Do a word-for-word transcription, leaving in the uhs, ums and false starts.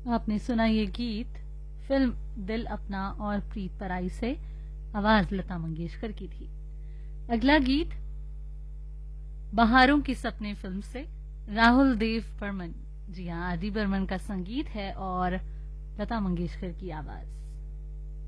आपने सुना ये गीत फिल्म दिल अपना और प्रीत पराई से, आवाज लता मंगेशकर की थी। अगला गीत बहारों के सपने फिल्म से, राहुल देव बर्मन, जी हाँ आदि बर्मन का संगीत है और लता मंगेशकर की आवाज।